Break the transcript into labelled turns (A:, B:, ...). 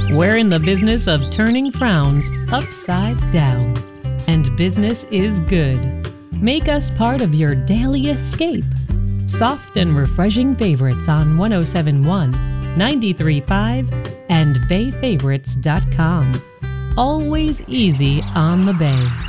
A: We're in the business of turning frowns upside down. And business is good. Make us part of your daily escape. Soft and refreshing favorites on 1071, 93.5, and BayFavorites.com. Always easy on the Bay.